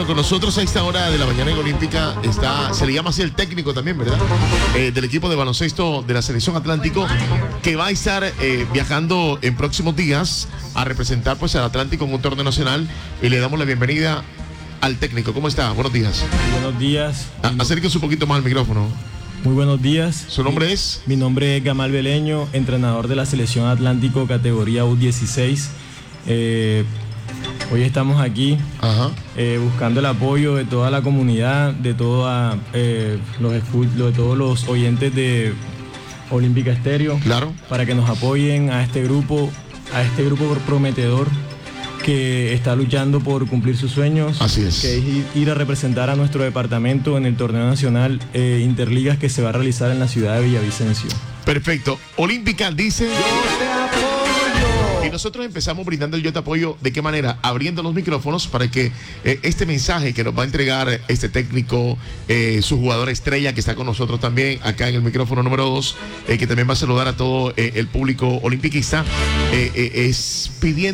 con nosotros a esta hora de la mañana en Olímpica se le llama así el técnico también, ¿verdad? Del equipo de baloncesto de la Selección Atlántico, que va a estar viajando en próximos días a representar pues al Atlántico en un torneo nacional, y le damos la bienvenida al técnico. ¿Cómo está? Buenos días. Buenos días. Acérquese un poquito más al micrófono. Muy buenos días. ¿Su nombre es? Mi nombre es Gamal Beleño, entrenador de la Selección Atlántico categoría U16. Hoy estamos aquí buscando el apoyo de toda la comunidad, de todos los oyentes de Olímpica Estéreo. Claro. Para que nos apoyen a este grupo prometedor que está luchando por cumplir sus sueños. Así es. Que es ir a representar a nuestro departamento en el torneo nacional Interligas, que se va a realizar en la ciudad de Villavicencio. Perfecto. Olímpica dice: yo te apoyo. Y nosotros empezamos brindando el yo te apoyo. ¿De qué manera? Abriendo los micrófonos para que este mensaje que nos va a entregar este técnico, su jugador estrella que está con nosotros también acá en el micrófono número 2, que también va a saludar a todo el público olimpiquista, es pidiendo